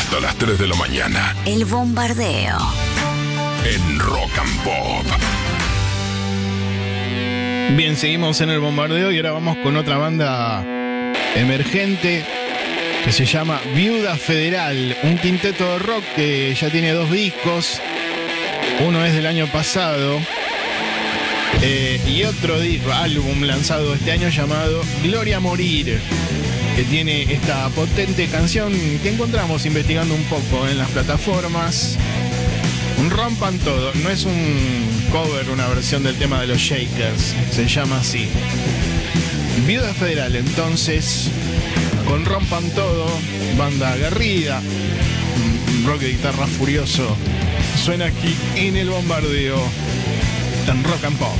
hasta las 3 de la mañana. El Bombardeo. En Rock and Pop. Bien, seguimos en el Bombardeo y ahora vamos con otra banda emergente que se llama Viuda Federal, un quinteto de rock que ya tiene 2 discos. Uno es del año pasado y otro álbum lanzado este año llamado Gloria a Morir, que tiene esta potente canción que encontramos investigando un poco en las plataformas. Un Rompan Todo, no es un cover, una versión del tema de los Shakers, se llama así. Viuda Federal, entonces, con Rompan Todo, banda aguerrida, rock de guitarra furioso, suena aquí en el Bombardeo, en Rock and Pop.